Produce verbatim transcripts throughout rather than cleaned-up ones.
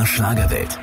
Schlagerwelt.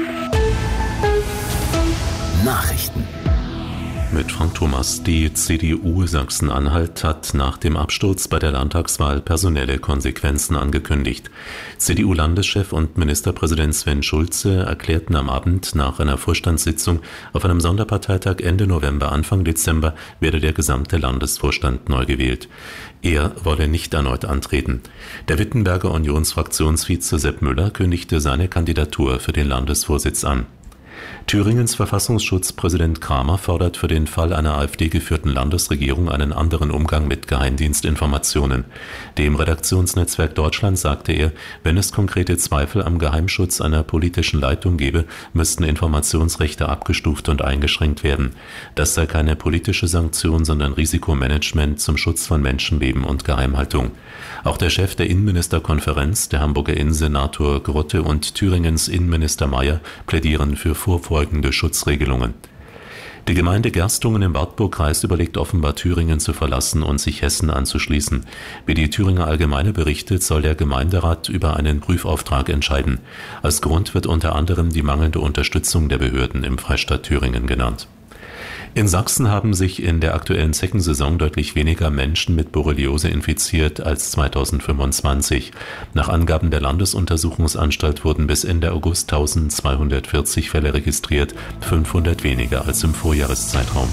Nachrichten. Mit Frank Thomas. Die C D U Sachsen-Anhalt hat nach dem Absturz bei der Landtagswahl personelle Konsequenzen angekündigt. C D U-Landeschef und Ministerpräsident Sven Schulze erklärten am Abend nach einer Vorstandssitzung auf einem Sonderparteitag Ende November, Anfang Dezember werde der gesamte Landesvorstand neu gewählt. Er wolle nicht erneut antreten. Der Wittenberger Unionsfraktionsvize Sepp Müller kündigte seine Kandidatur für den Landesvorsitz an. Thüringens Verfassungsschutzpräsident Kramer fordert für den Fall einer AfD-geführten Landesregierung einen anderen Umgang mit Geheimdienstinformationen. Dem Redaktionsnetzwerk Deutschland sagte er, wenn es konkrete Zweifel am Geheimschutz einer politischen Leitung gebe, müssten Informationsrechte abgestuft und eingeschränkt werden. Das sei keine politische Sanktion, sondern Risikomanagement zum Schutz von Menschenleben und Geheimhaltung. Auch der Chef der Innenministerkonferenz, der Hamburger Innensenator Grotte und Thüringens Innenminister Mayer plädieren für vorfolgende Schutzregelungen. Die Gemeinde Gerstungen im Wartburgkreis überlegt offenbar, Thüringen zu verlassen und sich Hessen anzuschließen. Wie die Thüringer Allgemeine berichtet, soll der Gemeinderat über einen Prüfauftrag entscheiden. Als Grund wird unter anderem die mangelnde Unterstützung der Behörden im Freistaat Thüringen genannt. In Sachsen haben sich in der aktuellen Zeckensaison deutlich weniger Menschen mit Borreliose infiziert als zweitausendfünfundzwanzig. Nach Angaben der Landesuntersuchungsanstalt wurden bis Ende August eintausendzweihundertvierzig Fälle registriert, fünfhundert weniger als im Vorjahreszeitraum.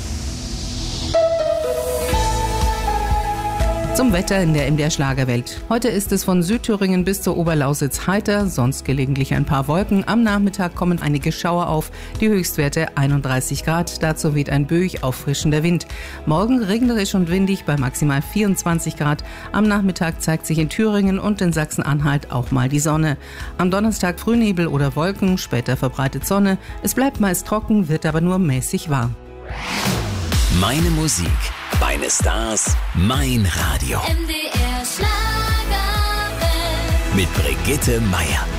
Zum Wetter in der M D R Schlagerwelt. Heute ist es von Südthüringen bis zur Oberlausitz heiter, sonst gelegentlich ein paar Wolken. Am Nachmittag kommen einige Schauer auf, die Höchstwerte einunddreißig Grad. Dazu weht ein böig auffrischender Wind. Morgen regnerisch und windig bei maximal vierundzwanzig Grad. Am Nachmittag zeigt sich in Thüringen und in Sachsen-Anhalt auch mal die Sonne. Am Donnerstag Frühnebel oder Wolken, später verbreitet Sonne. Es bleibt meist trocken, wird aber nur mäßig warm. Meine Musik, meine Stars, mein Radio. M D R Schlagerwelt. Mit Brigitte Meier.